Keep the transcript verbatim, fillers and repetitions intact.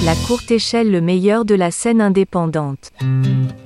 La courte échelle, le meilleur de la scène indépendante.